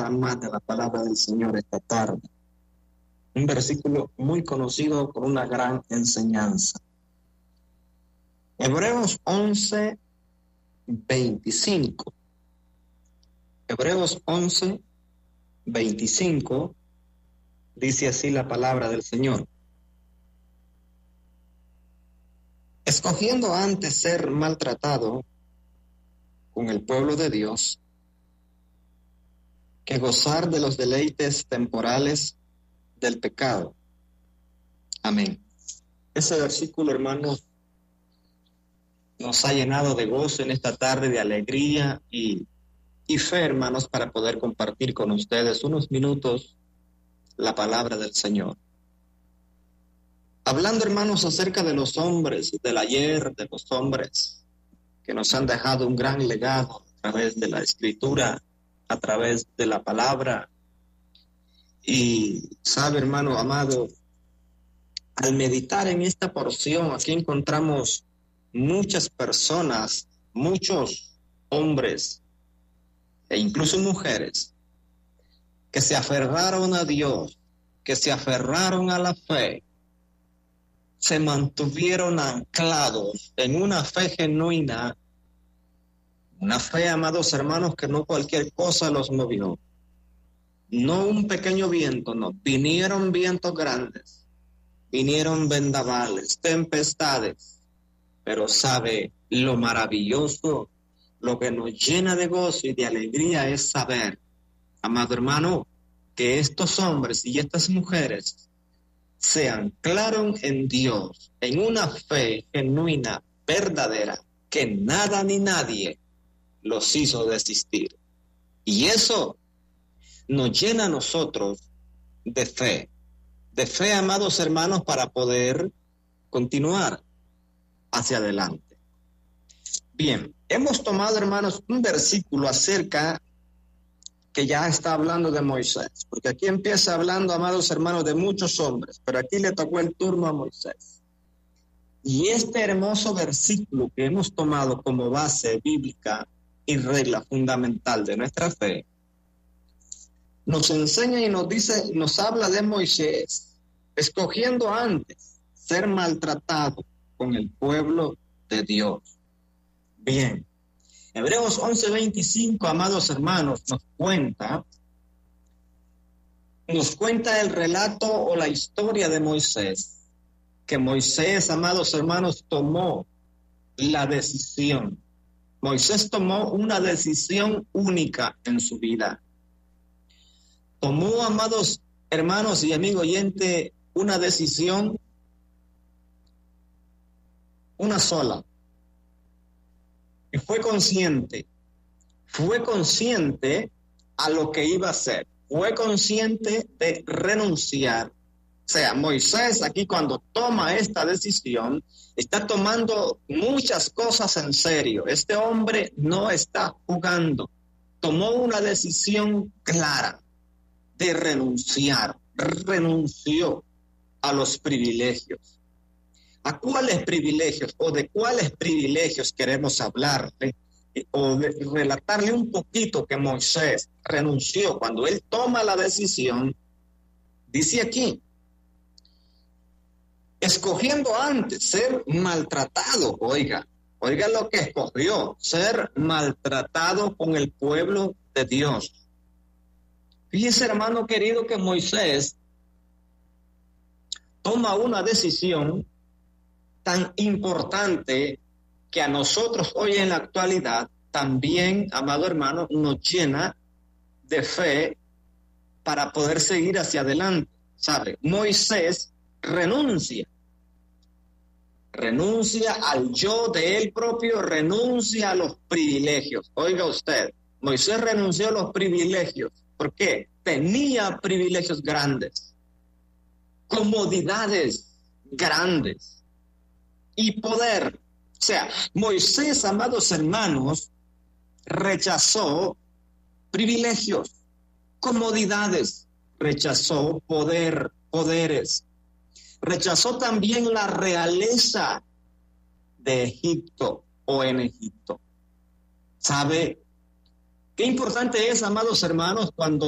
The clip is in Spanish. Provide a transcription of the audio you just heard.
más de la palabra del Señor esta tarde. Un versículo muy conocido por una gran enseñanza. Hebreos 11, 25. Hebreos 11, 25, dice así la palabra del Señor. Escogiendo antes ser maltratado con el pueblo de Dios, que gozar de los deleites temporales del pecado. Amén. Ese versículo, hermanos, nos ha llenado de gozo en esta tarde, de alegría y fe, hermanos, para poder compartir con ustedes unos minutos la palabra del Señor. Hablando, hermanos, acerca de los hombres del ayer, de los hombres que nos han dejado un gran legado a través de la Escritura, a través de la palabra. Y sabe, hermano amado, al meditar en esta porción, aquí encontramos muchas personas, muchos hombres e incluso mujeres que se aferraron a Dios, que se aferraron a la fe, se mantuvieron anclados en una fe genuina, una fe, amados hermanos, que no cualquier cosa los movió, no un pequeño viento, no, vinieron vientos grandes, vinieron vendavales, tempestades, pero sabe, lo maravilloso, lo que nos llena de gozo y de alegría es saber, amado hermano, que estos hombres y estas mujeres se anclaron en Dios, en una fe genuina, verdadera, que nada ni nadie los hizo desistir. Y eso nos llena a nosotros de fe, amados hermanos, para poder continuar hacia adelante. Bien, hemos tomado, hermanos, un versículo acerca que ya está hablando de Moisés, porque aquí empieza hablando, amados hermanos, de muchos hombres, pero aquí le tocó el turno a Moisés. Y este hermoso versículo que hemos tomado como base bíblica y regla fundamental de nuestra fe, nos enseña y nos dice, nos habla de Moisés, escogiendo antes ser maltratado con el pueblo de Dios. Bien, Hebreos 11:25, amados hermanos, nos cuenta el relato o la historia de Moisés, que Moisés, amados hermanos, tomó la decisión. Moisés tomó una decisión única en su vida. Tomó, amados hermanos y amigo oyente, una decisión, una sola. Y fue consciente a lo que iba a hacer, fue consciente de renunciar. O sea, Moisés aquí cuando toma esta decisión, está tomando muchas cosas en serio. Este hombre no está jugando. Tomó una decisión clara de renunciar, renunció a los privilegios. ¿A cuáles privilegios o de cuáles privilegios queremos hablarle o relatarle un poquito que Moisés renunció cuando él toma la decisión? Dice aquí, escogiendo antes ser maltratado, oiga lo que escogió, ser maltratado con el pueblo de Dios. Fíjese, hermano querido, que Moisés toma una decisión tan importante que a nosotros hoy en la actualidad también, amado hermano, nos llena de fe para poder seguir hacia adelante. ¿Sabe? Moisés renuncia al yo de él propio, renuncia a los privilegios. Oiga usted, Moisés renunció a los privilegios. ¿Por qué? Tenía privilegios grandes, comodidades grandes y poder. O sea, Moisés, amados hermanos, rechazó privilegios, comodidades, rechazó poderes, rechazó también la realeza de Egipto o en Egipto. ¿Sabe qué importante es, amados hermanos, cuando